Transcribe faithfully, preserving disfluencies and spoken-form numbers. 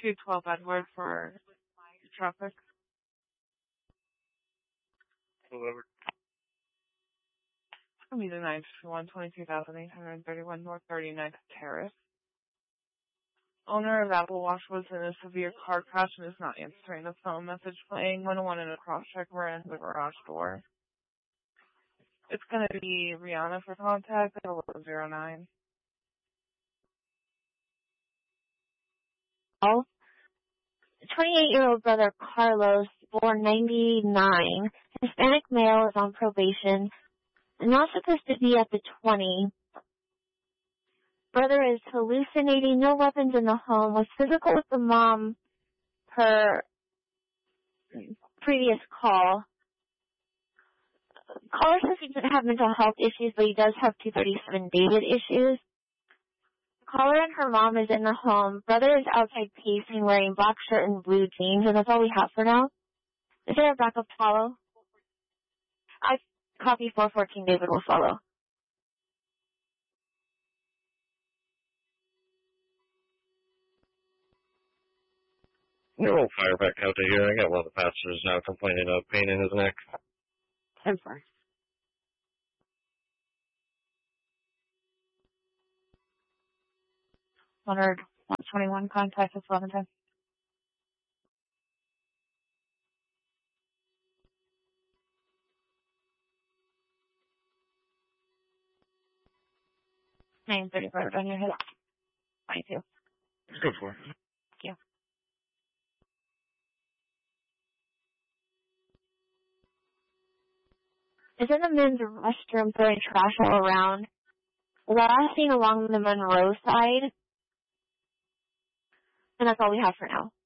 two twelve Edward for traffic. Delivered. It'll be the nine fifty-one, twenty-two thousand eight hundred thirty-one North thirty-ninth Terrace. Owner of Apple Watch was in a severe car crash and is not answering the phone message playing. one oh one in a cross-check ran the garage door. It's going to be Rihanna for contact at eleven oh nine. Oh, twenty-eight-year-old brother Carlos, born ninety-nine, Hispanic male, is on probation, not supposed to be at the twenty. Brother is hallucinating, no weapons in the home, was physical with the mom per previous call. Caller says he doesn't have mental health issues, but he does have two thirty-seven David issues. Caller and her mom is in the home. Brother is outside pacing, wearing black shirt and blue jeans, and that's all we have for now. Is there a backup to follow? I copy four fourteen David will follow. We'll fire back out to here. I got one of the passengers now complaining of pain in his neck. ten four. one twenty-one contact at eleven ten. nine thirty-five on your head. twenty-two. Go for it. Thank you. Is in the men's restroom throwing trash all around. Last seen along the Monroe side. And that's all we have for now.